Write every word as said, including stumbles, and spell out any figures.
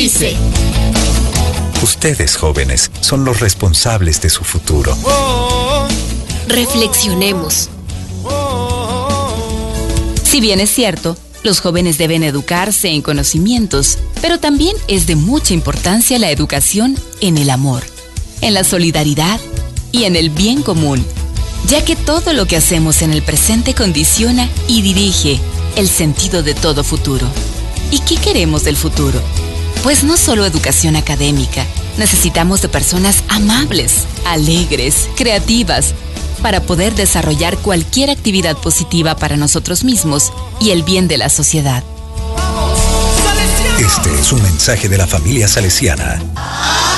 dice. Ustedes, jóvenes, son los responsables de su futuro. Reflexionemos. Si bien es cierto, los jóvenes deben educarse en conocimientos, pero también es de mucha importancia la educación en el amor, en la solidaridad y en el bien común, ya que todo lo que hacemos en el presente condiciona y dirige el sentido de todo futuro. ¿Y qué queremos del futuro? Pues no solo educación académica, necesitamos de personas amables, alegres, creativas, para poder desarrollar cualquier actividad positiva para nosotros mismos y el bien de la sociedad. Este es un mensaje de la familia salesiana.